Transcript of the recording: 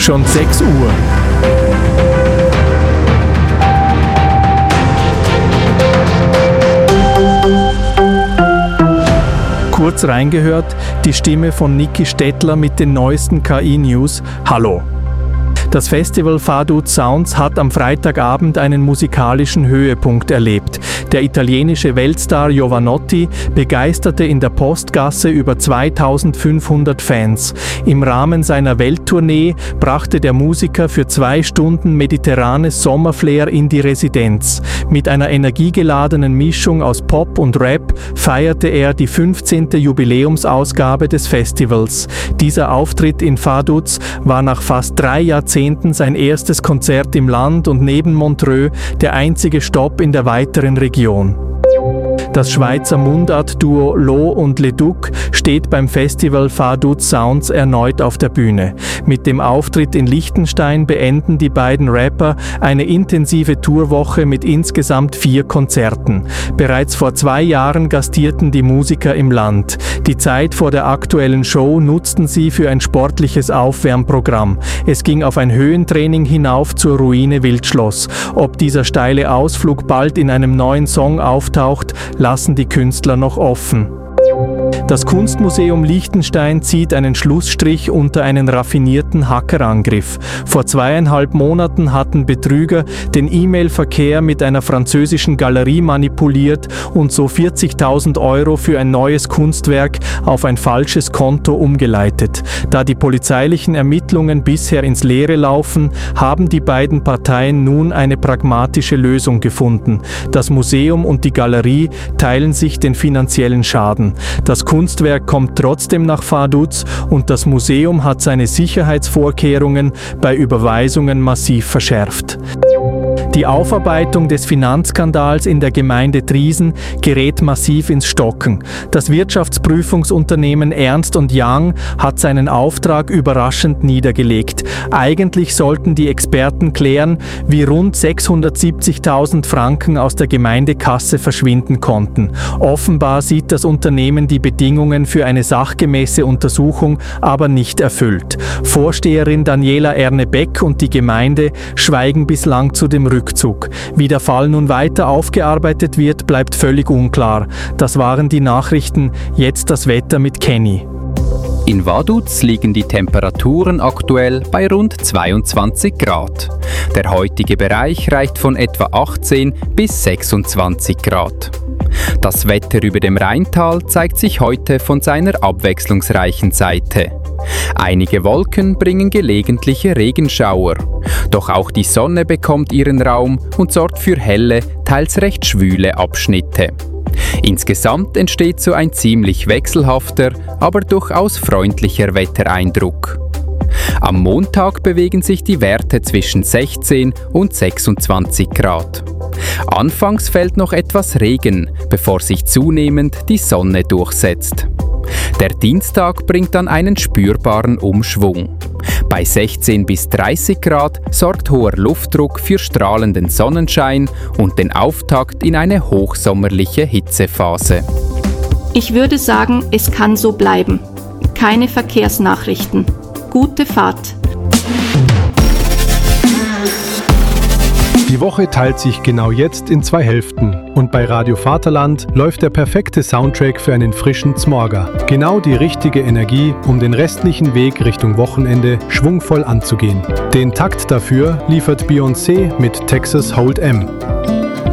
schon 6 Uhr. Kurz reingehört, die Stimme von Niki Stettler mit den neuesten KI-News. Hallo! Das Festival Vaduz Sounds hat am Freitagabend einen musikalischen Höhepunkt erlebt. Der italienische Weltstar Jovanotti begeisterte in der Postgasse über 2500 Fans. Im Rahmen seiner Welttournee brachte der Musiker für 2 Stunden mediterranes Sommerflair in die Residenz. Mit einer energiegeladenen Mischung aus Pop und Rap feierte er die 15. Jubiläumsausgabe des Festivals. Dieser Auftritt in Vaduz war nach fast 3 Jahrzehnten sein erstes Konzert im Land und neben Montreux der einzige Stopp in der weiteren Region. Das Schweizer Mundart-Duo Lo und Leduc steht beim Festival Vaduz Sounds erneut auf der Bühne. Mit dem Auftritt in Liechtenstein beenden die beiden Rapper eine intensive Tourwoche mit insgesamt 4 Konzerten. Bereits vor 2 Jahren gastierten die Musiker im Land. Die Zeit vor der aktuellen Show nutzten sie für ein sportliches Aufwärmprogramm. Es ging auf ein Höhentraining hinauf zur Ruine Wildschloss. Ob dieser steile Ausflug bald in einem neuen Song auftaucht, lassen die Künstler noch offen. Das Kunstmuseum Liechtenstein zieht einen Schlussstrich unter einen raffinierten Hackerangriff. Vor 2,5 Monaten hatten Betrüger den E-Mail-Verkehr mit einer französischen Galerie manipuliert und so 40.000 € für ein neues Kunstwerk auf ein falsches Konto umgeleitet. Da die polizeilichen Ermittlungen bisher ins Leere laufen, haben die beiden Parteien nun eine pragmatische Lösung gefunden. Das Museum und die Galerie teilen sich den finanziellen Schaden. Das Kunstwerk kommt trotzdem nach Vaduz und das Museum hat seine Sicherheitsvorkehrungen bei Überweisungen massiv verschärft. Die Aufarbeitung des Finanzskandals in der Gemeinde Triesen gerät massiv ins Stocken. Das Wirtschaftsprüfungsunternehmen Ernst & Young hat seinen Auftrag überraschend niedergelegt. Eigentlich sollten die Experten klären, wie rund 670.000 Franken aus der Gemeindekasse verschwinden konnten. Offenbar sieht das Unternehmen die Bedingungen für eine sachgemäße Untersuchung aber nicht erfüllt. Vorsteherin Daniela Erne-Beck und die Gemeinde schweigen bislang zu dem Rückzug. Wie der Fall nun weiter aufgearbeitet wird, bleibt völlig unklar. Das waren die Nachrichten, jetzt das Wetter mit Kenny. In Vaduz liegen die Temperaturen aktuell bei rund 22 Grad. Der heutige Bereich reicht von etwa 18 bis 26 Grad. Das Wetter über dem Rheintal zeigt sich heute von seiner abwechslungsreichen Seite. Einige Wolken bringen gelegentliche Regenschauer. Doch auch die Sonne bekommt ihren Raum und sorgt für helle, teils recht schwüle Abschnitte. Insgesamt entsteht so ein ziemlich wechselhafter, aber durchaus freundlicher Wettereindruck. Am Montag bewegen sich die Werte zwischen 16 und 26 Grad. Anfangs fällt noch etwas Regen, bevor sich zunehmend die Sonne durchsetzt. Der Dienstag bringt dann einen spürbaren Umschwung. Bei 16 bis 30 Grad sorgt hoher Luftdruck für strahlenden Sonnenschein und den Auftakt in eine hochsommerliche Hitzephase. Ich würde sagen, es kann so bleiben. Keine Verkehrsnachrichten. Gute Fahrt. Die Woche teilt sich genau jetzt in 2 Hälften und bei Radio Vaterland läuft der perfekte Soundtrack für einen frischen Zmorger. Genau die richtige Energie, um den restlichen Weg Richtung Wochenende schwungvoll anzugehen. Den Takt dafür liefert Beyoncé mit Texas Hold'em.